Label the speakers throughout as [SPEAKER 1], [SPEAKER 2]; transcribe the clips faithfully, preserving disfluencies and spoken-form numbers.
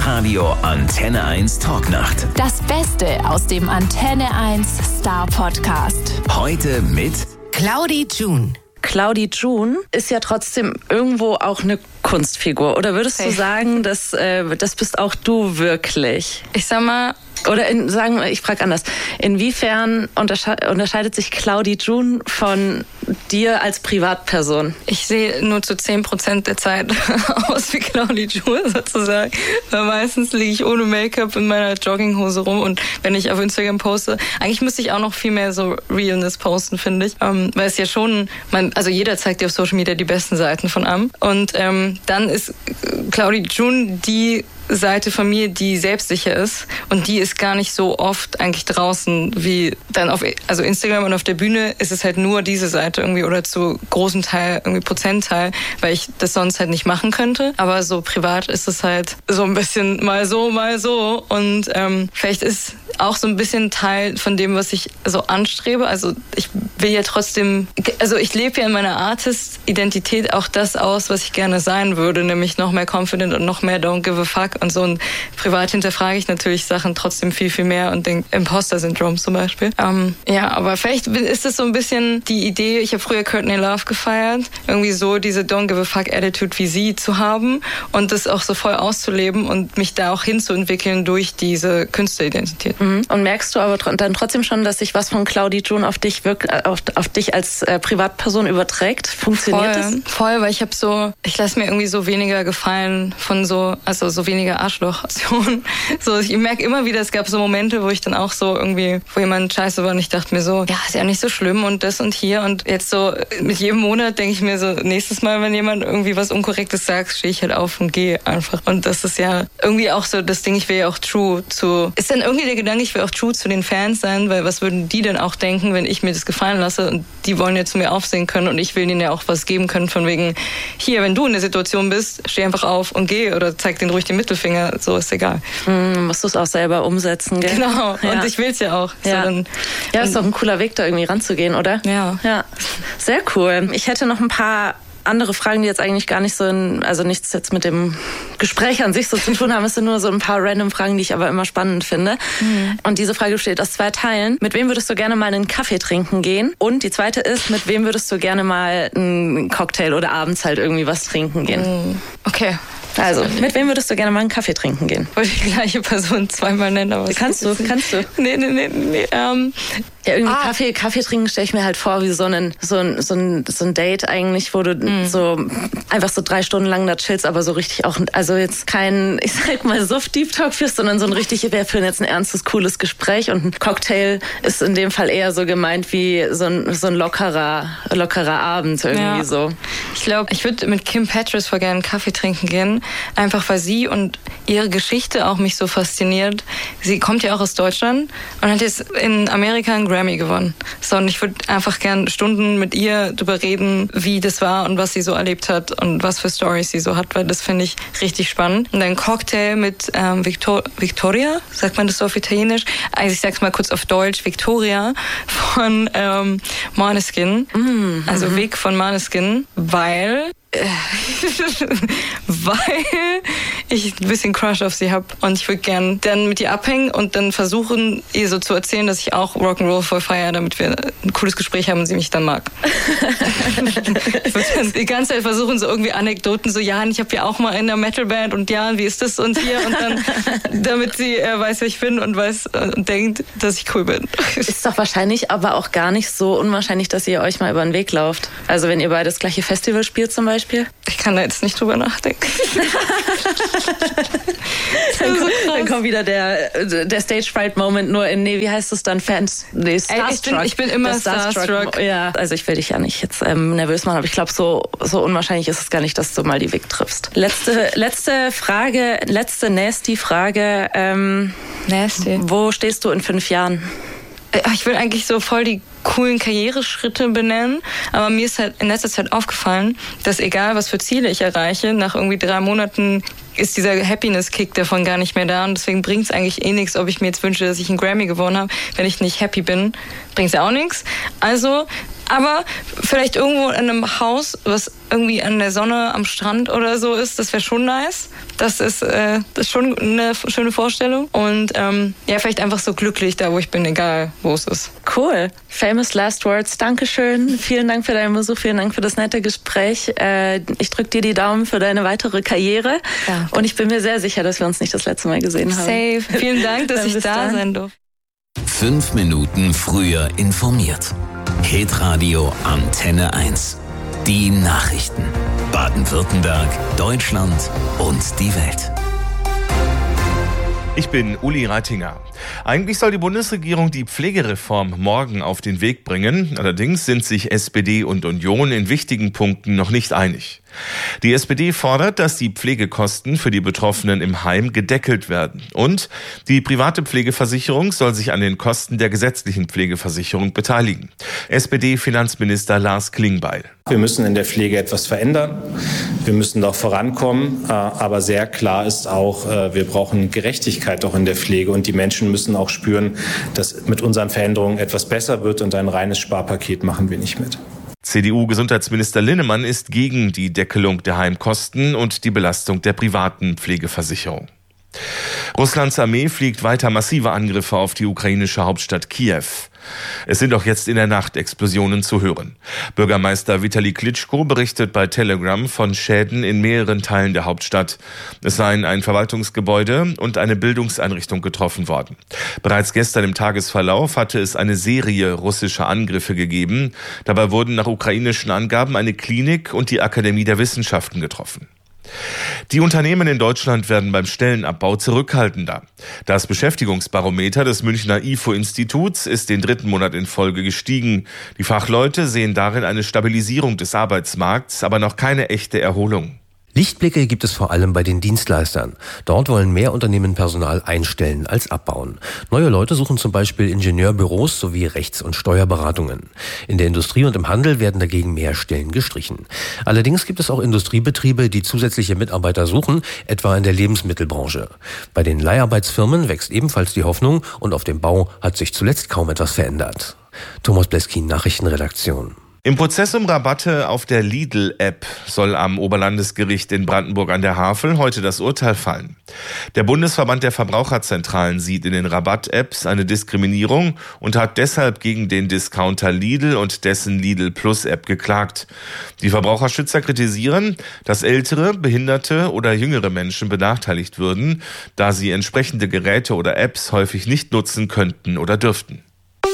[SPEAKER 1] Hitradio Antenne eins Talknacht.
[SPEAKER 2] Das Beste aus dem Antenne eins Star Podcast.
[SPEAKER 1] Heute mit
[SPEAKER 3] Claudi June.
[SPEAKER 4] Claudi June ist ja trotzdem irgendwo auch eine Kunstfigur. Oder würdest hey. du sagen, dass, äh, das bist auch du wirklich?
[SPEAKER 5] Ich sag mal...
[SPEAKER 4] Oder in, sagen, ich frage anders. Inwiefern untersche- unterscheidet sich Claudi June von dir als Privatperson?
[SPEAKER 5] Ich sehe nur zu zehn Prozent der Zeit aus wie Claudi June sozusagen. Weil meistens liege ich ohne Make-up in meiner Jogginghose rum und wenn ich auf Instagram poste, eigentlich müsste ich auch noch viel mehr so Realness posten, finde ich. Ähm, weil es ja schon, man, also jeder zeigt dir auf Social Media die besten Seiten von einem. Und ähm, dann ist Claudi June die Seite von mir, die selbstsicher ist und die ist gar nicht so oft eigentlich draußen wie dann auf also Instagram und auf der Bühne ist es halt nur diese Seite irgendwie oder zu großem Teil irgendwie Prozentteil, weil ich das sonst halt nicht machen könnte, aber so privat ist es halt so ein bisschen mal so, mal so und ähm, vielleicht ist auch so ein bisschen Teil von dem, was ich so anstrebe. Also ich will ja trotzdem, also ich lebe ja in meiner Artist-Identität auch das aus, was ich gerne sein würde, nämlich noch mehr confident und noch mehr don't give a fuck und so. Und privat hinterfrage ich natürlich Sachen trotzdem viel, viel mehr und denke Imposter-Syndrom zum Beispiel. Ähm, ja, aber vielleicht ist es so ein bisschen die Idee, ich habe früher Courtney Love gefeiert, irgendwie so diese don't give a fuck Attitude wie sie zu haben und das auch so voll auszuleben und mich da auch hinzuentwickeln durch diese Künstleridentität.
[SPEAKER 4] Und merkst du aber dann trotzdem schon, dass sich was von Claudi June auf dich wirkt, auf, auf dich als äh, Privatperson überträgt? Funktioniert
[SPEAKER 5] voll,
[SPEAKER 4] das?
[SPEAKER 5] Voll, weil ich habe so, ich lasse mir irgendwie so weniger gefallen von so, also so weniger Arschloch-Aktionen. So, ich merke immer wieder, es gab so Momente, wo ich dann auch so irgendwie, wo jemand scheiße war und ich dachte mir so, ja, ist ja nicht so schlimm und das und hier und jetzt so mit jedem Monat denke ich mir so, nächstes Mal, wenn jemand irgendwie was Unkorrektes sagt, stehe ich halt auf und gehe einfach. Und das ist ja irgendwie auch so das Ding, ich will ja auch true zu, ist dann irgendwie der Gedanke, ich will auch true zu den Fans sein, weil was würden die denn auch denken, wenn ich mir das gefallen lasse und die wollen ja zu mir aufsehen können und ich will ihnen ja auch was geben können von wegen, hier, wenn du in der Situation bist, steh einfach auf und geh oder zeig denen ruhig den Mittelfinger, so ist egal.
[SPEAKER 4] Mm, musst du es auch selber umsetzen, gell?
[SPEAKER 5] Genau,
[SPEAKER 4] ja.
[SPEAKER 5] Und ich will es ja auch.
[SPEAKER 4] Ja,
[SPEAKER 5] so dann,
[SPEAKER 4] ja, ist doch ein cooler Weg, da irgendwie ranzugehen, oder?
[SPEAKER 5] Ja.
[SPEAKER 4] Ja, sehr cool. Ich hätte noch ein paar andere Fragen, die jetzt eigentlich gar nicht so, in, also nichts jetzt mit dem Gespräch an sich so zu tun haben. Es sind nur so ein paar random Fragen, die ich aber immer spannend finde. Mhm. Und diese Frage besteht aus zwei Teilen. Mit wem würdest du gerne mal einen Kaffee trinken gehen? Und die zweite ist, mit wem würdest du gerne mal einen Cocktail oder abends halt irgendwie was trinken gehen?
[SPEAKER 5] Mhm. Okay.
[SPEAKER 4] Also, mit wem würdest du gerne mal einen Kaffee trinken gehen?
[SPEAKER 5] Wollte ich die gleiche Person zweimal nennen, aber
[SPEAKER 4] kannst du, kannst du.
[SPEAKER 5] Nee, nee, nee, nee. Ähm,
[SPEAKER 4] ja, irgendwie
[SPEAKER 5] ah.
[SPEAKER 4] Kaffee, Kaffee trinken stelle ich mir halt vor wie so ein, so ein, so ein, so ein Date eigentlich, wo du mm. so einfach so drei Stunden lang da chillst, aber so richtig auch, also jetzt kein, ich sag mal, Soft-Deep-Talk führst, sondern so ein richtig, wir führen jetzt ein ernstes, cooles Gespräch und ein Cocktail ist in dem Fall eher so gemeint wie so ein, so ein lockerer, lockerer Abend irgendwie ja. so.
[SPEAKER 5] Ich glaube, ich würde mit Kim Petras voll gerne einen Kaffee trinken gehen, einfach weil sie und ihre Geschichte auch mich so fasziniert. Sie kommt ja auch aus Deutschland und hat jetzt in Amerika einen Grammy gewonnen. So, und ich würde einfach gern Stunden mit ihr drüber reden, wie das war und was sie so erlebt hat und was für Storys sie so hat, weil das finde ich richtig spannend. Und dann Cocktail mit ähm, Victor- Victoria, sagt man das so auf Italienisch? Also ich sag's mal kurz auf Deutsch, Victoria von ähm, Måneskin, mm, also mhm. Vic von Måneskin, weil weil ich ein bisschen Crush auf sie habe und ich würde gern dann mit ihr abhängen und dann versuchen, ihr so zu erzählen, dass ich auch Rock'n'Roll voll feiere, damit wir ein cooles Gespräch haben und sie mich dann mag. Ich würde dann die ganze Zeit versuchen, so irgendwie Anekdoten, so ja, ich habe ja auch mal in einer Metalband und ja, wie ist das und hier und dann, damit sie äh, weiß, wer ich bin und weiß äh, und denkt, dass ich cool bin.
[SPEAKER 4] Ist doch wahrscheinlich aber auch gar nicht so unwahrscheinlich, dass ihr euch mal über den Weg lauft. Also wenn ihr beide das gleiche Festival spielt zum Beispiel.
[SPEAKER 5] Ich kann da jetzt nicht drüber nachdenken.
[SPEAKER 4] dann, so dann kommt wieder der, der Stage-Fright-Moment nur in, nee, wie heißt es dann? Fans? Nee, Starstruck.
[SPEAKER 5] Ich bin, ich bin immer Starstruck. Starstruck.
[SPEAKER 4] Ja, also ich will dich ja nicht jetzt ähm, nervös machen, aber ich glaube, so, so unwahrscheinlich ist es gar nicht, dass du mal die Vic triffst. Letzte, letzte Frage, letzte nasty Frage. Ähm,
[SPEAKER 5] nasty.
[SPEAKER 4] Wo stehst du in fünf Jahren?
[SPEAKER 5] Ich will eigentlich so voll die coolen Karriereschritte benennen, aber mir ist halt in letzter Zeit aufgefallen, dass egal was für Ziele ich erreiche, nach irgendwie drei Monaten ist dieser Happiness-Kick davon gar nicht mehr da und deswegen bringt es eigentlich eh nichts, ob ich mir jetzt wünsche, dass ich einen Grammy gewonnen habe. Wenn ich nicht happy bin, bringt es ja auch nichts. Also, aber vielleicht irgendwo in einem Haus, was irgendwie an der Sonne am Strand oder so ist, das wäre schon nice. Das ist, äh, das ist schon eine schöne Vorstellung. Und ähm, ja, vielleicht einfach so glücklich da, wo ich bin, egal wo es ist.
[SPEAKER 4] Cool. Famous last words. Dankeschön. Vielen Dank für deinen Besuch. Vielen Dank für das nette Gespräch. Äh, ich drücke dir die Daumen für deine weitere Karriere. Ja. Und ich bin mir sehr sicher, dass wir uns nicht das letzte Mal gesehen haben.
[SPEAKER 5] Safe. Vielen Dank, dass ich da dann. sein durfte.
[SPEAKER 1] Fünf Minuten früher informiert. Hitradio Antenne eins. Die Nachrichten. Baden-Württemberg, Deutschland und die Welt.
[SPEAKER 3] Ich bin Uli Reitinger. Eigentlich soll die Bundesregierung die Pflegereform morgen auf den Weg bringen. Allerdings sind sich S P D und Union in wichtigen Punkten noch nicht einig. Die S P D fordert, dass die Pflegekosten für die Betroffenen im Heim gedeckelt werden. Und die private Pflegeversicherung soll sich an den Kosten der gesetzlichen Pflegeversicherung beteiligen. S P D-Finanzminister Lars Klingbeil.
[SPEAKER 6] Wir müssen in der Pflege etwas verändern. Wir müssen doch vorankommen. Aber sehr klar ist auch, wir brauchen Gerechtigkeit auch in der Pflege. Und die Menschen müssen auch spüren, dass mit unseren Veränderungen etwas besser wird. Und ein reines Sparpaket machen wir nicht mit.
[SPEAKER 3] C D U-Gesundheitsminister Linnemann ist gegen die Deckelung der Heimkosten und die Belastung der privaten Pflegeversicherung. Russlands Armee fliegt weiter massive Angriffe auf die ukrainische Hauptstadt Kiew. Es sind auch jetzt in der Nacht Explosionen zu hören. Bürgermeister Vitali Klitschko berichtet bei Telegram von Schäden in mehreren Teilen der Hauptstadt. Es seien ein Verwaltungsgebäude und eine Bildungseinrichtung getroffen worden. Bereits gestern im Tagesverlauf hatte es eine Serie russischer Angriffe gegeben. Dabei wurden nach ukrainischen Angaben eine Klinik und die Akademie der Wissenschaften getroffen. Die Unternehmen in Deutschland werden beim Stellenabbau zurückhaltender. Das Beschäftigungsbarometer des Münchner I F O-Instituts ist den dritten Monat in Folge gestiegen. Die Fachleute sehen darin eine Stabilisierung des Arbeitsmarkts, aber noch keine echte Erholung.
[SPEAKER 7] Lichtblicke gibt es vor allem bei den Dienstleistern. Dort wollen mehr Unternehmen Personal einstellen als abbauen. Neue Leute suchen zum Beispiel Ingenieurbüros sowie Rechts- und Steuerberatungen. In der Industrie und im Handel werden dagegen mehr Stellen gestrichen. Allerdings gibt es auch Industriebetriebe, die zusätzliche Mitarbeiter suchen, etwa in der Lebensmittelbranche. Bei den Leiharbeitsfirmen wächst ebenfalls die Hoffnung und auf dem Bau hat sich zuletzt kaum etwas verändert. Thomas Bleskin, Nachrichtenredaktion.
[SPEAKER 3] Im Prozess um Rabatte auf der Lidl-App soll am Oberlandesgericht in Brandenburg an der Havel heute das Urteil fallen. Der Bundesverband der Verbraucherzentralen sieht in den Rabatt-Apps eine Diskriminierung und hat deshalb gegen den Discounter Lidl und dessen Lidl Plus App geklagt. Die Verbraucherschützer kritisieren, dass ältere, behinderte oder jüngere Menschen benachteiligt würden, da sie entsprechende Geräte oder Apps häufig nicht nutzen könnten oder dürften.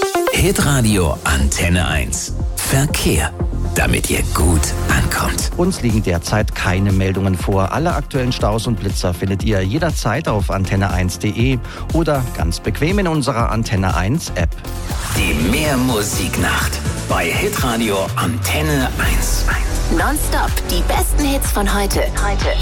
[SPEAKER 1] Hitradio Antenne eins. Verkehr, damit ihr gut ankommt.
[SPEAKER 8] Uns liegen derzeit keine Meldungen vor. Alle aktuellen Staus und Blitzer findet ihr jederzeit auf antenne eins punkt de oder ganz bequem in unserer Antenne eins App.
[SPEAKER 1] Die Mehrmusiknacht bei Hitradio Antenne eins.
[SPEAKER 2] Nonstop die besten Hits von heute. Heute.